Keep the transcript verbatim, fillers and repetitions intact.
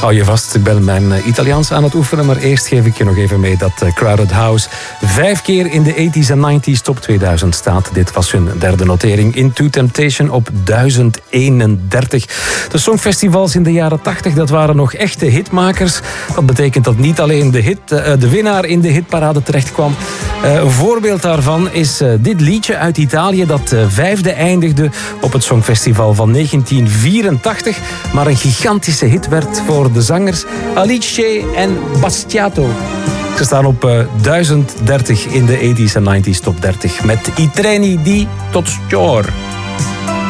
Hou je vast, ik ben mijn Italiaans aan het oefenen, maar eerst geef ik je nog even mee dat Crowded House vijf keer in de tachtiger en negentiger top tweeduizend staat. Dit was hun derde notering. Into Temptation op duizend eenendertig. De songfestivals in de jaren tachtig, dat waren nog echte hitmakers. Dat betekent dat niet alleen de, hit, de winnaar in de hitparade terecht kwam. Een voorbeeld daarvan is dit liedje uit Italië dat vijfde eindigde op het songfestival van negentien vierentachtig, maar een gigantische hit werd voor de zangers Alice en Basquiat. Ze staan op uh, duizend dertig in de tachtiger en negentiger top dertig met I treni di Tokyo.